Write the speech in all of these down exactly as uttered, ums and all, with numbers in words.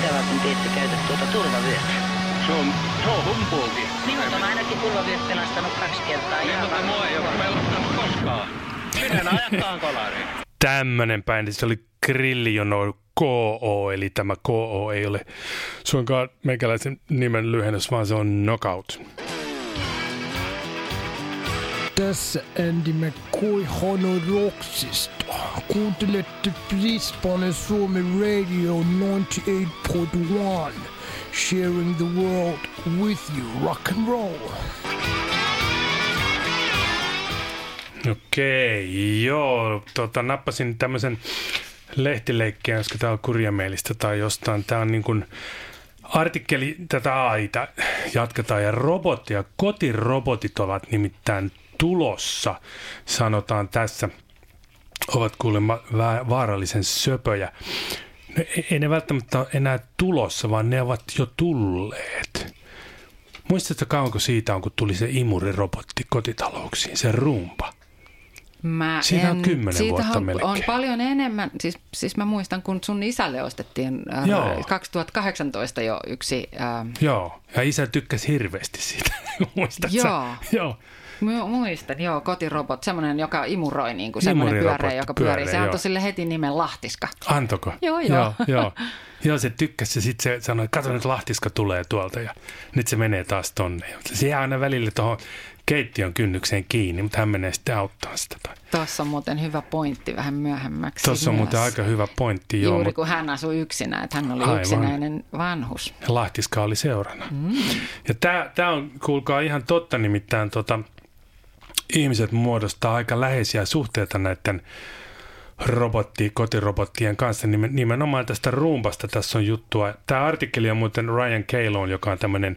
ikävää, kun te ette käytä tuota turvavyötä. Se on, se on humpuuki. Minut on ainakin turvavyöt pelastanut kaksi kertaa. Niin, mutta mua ei ole pelattanut koskaan. Minä ajakkaan kolariin. Tämmönen bändi, se oli Grillijono K O, eli tämä K O ei ole suinkaan meikäläisen nimen lyhennys, vaan se on Knockout. Tässä Andy McCoy Honoroksista. Kuuntelette Brisbane Suomi Radio ninety-eight point one. Sharing the world with you, rock and roll. Okei, joo. Tota, nappasin tämmöisen lehtileikkeen, koska tää on Kurjamielistä tai jostain. Tää on niin kuin artikkeli tätä aita jatketaan ja robotti ja kotirobotit ovat nimittäin tulossa, sanotaan tässä, ovat kuulemma vaarallisen söpöjä. No, ei ne välttämättä ole enää tulossa, vaan ne ovat jo tulleet. Muistatko kauanko siitä on, kun tuli se imurirobotti kotitalouksiin, se Roomba? Mä siitä en, on kymmenen vuotta on, melkein. On paljon enemmän, siis, siis mä muistan, kun sun isälle ostettiin äh, kaksituhattakahdeksantoista jo yksi. Äh, joo, ja isä tykkäsi hirveästi siitä, muistatko? Joo. Joo. Muistan, joo, kotirobot, semmoinen, joka imuroi, niin kuin semmoinen pyöreä, joka pyörii. Se antoi sille heti nimen Lahtiska. Antoko? Joo, joo. Joo, joo. joo se tykkäsi ja sitten se sanoi, että kato nyt Lahtiska tulee tuolta ja nyt se menee taas tonne. Se jää aina välillä tuohon keittiön kynnykseen kiinni, mutta hän menee sitten auttaa sitä. Tuossa on muuten hyvä pointti vähän myöhemmäksi. Tuossa on myös muuten aika hyvä pointti. Juuri joo, kun hän asui yksinään, että hän oli aivan. yksinäinen vanhus. Ja Lahtiska oli seurana. Mm. Ja tämä on, kuulkaa, ihan totta, nimittäin tota, ihmiset muodostaa aika läheisiä suhteita näiden robotti, kotirobottien kanssa. Nimenomaan tästä Roombasta tässä on juttua. Tämä artikkeli on muuten Ryan Caloon, joka on tämmöinen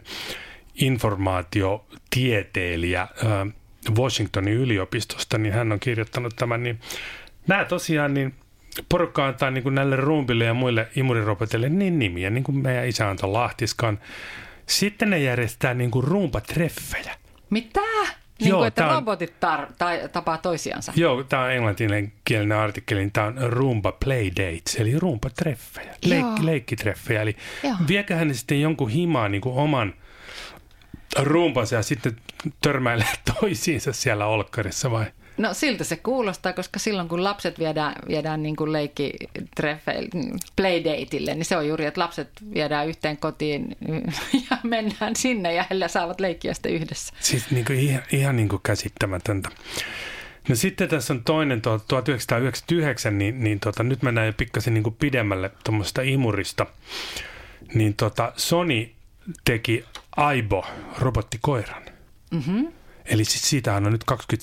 informaatiotieteilijä Washingtonin yliopistosta, niin hän on kirjoittanut tämän. Niin nämä tosiaan, niin porukka antaa niin kuin näille Roombille ja muille imuriroboteille niin nimiä, niin kuin meidän isä antoi Lahtiskaan. Sitten ne järjestää niin kuin Roomba-treffejä. Mitä? Niin joo, kuin, että on, robotit tar- tai, tapaa toisiansa. Joo, tämä on englanninkielinen artikkeli, niin tämä on Roomba Playdates, eli Roomba-treffejä, Leik- leikkitreffejä. Eli joo. Vieköhän ne sitten jonkun himaan niin kuin oman Roombansa ja sitten törmäilee toisiinsa siellä olkkarissa vai? No siltä se kuulostaa, koska silloin kun lapset viedään, viedään niin kuin leikkitreffeille, playdateille, niin se on juuri, että lapset viedään yhteen kotiin ja mennään sinne ja heillä saavat leikkiä sitten yhdessä. Siis niin kuin ihan, ihan niin kuin käsittämätöntä. No sitten tässä on toinen tuhatyhdeksänsataayhdeksänkymmentäyhdeksän, niin, niin tota, nyt mennään jo pikkasen niin kuin pidemmälle tuommoista imurista. Niin tota, Sony teki Aibo robottikoiran. Mhm. Eli siis siitähän on nyt